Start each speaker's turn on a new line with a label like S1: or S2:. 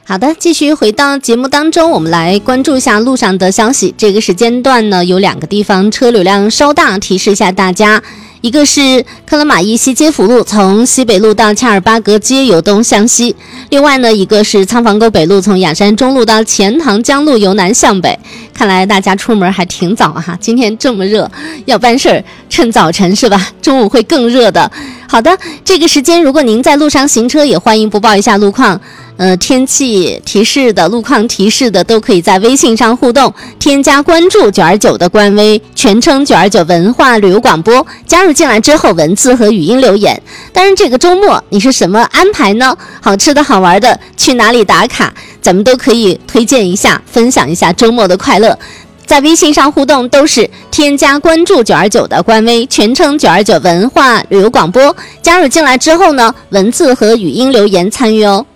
S1: 好的，继续回到节目当中，我们来关注一下路上的消息。这个时间段呢，有2个地方车流量稍大，提示一下大家。一个是克拉玛依西街辅路，从西北路到恰尔巴格街由东向西；另外呢，一个是仓房沟北路，从雅山中路到钱塘江路由南向北。看来大家出门还挺早哈，今天这么热，要办事儿趁早晨是吧？中午会更热的。好的，这个时间如果您在路上行车，也欢迎播报一下路况。天气提示的、路况提示的都可以在微信上互动，添加关注929的官微，全称929文化旅游广播，加入进来之后文字和语音留言。当然这个周末你是什么安排呢？好吃的好玩的，去哪里打卡，咱们都可以推荐一下，分享一下周末的快乐。在微信上互动都是添加关注929的官微，全称929文化旅游广播，加入进来之后呢，文字和语音留言参与哦。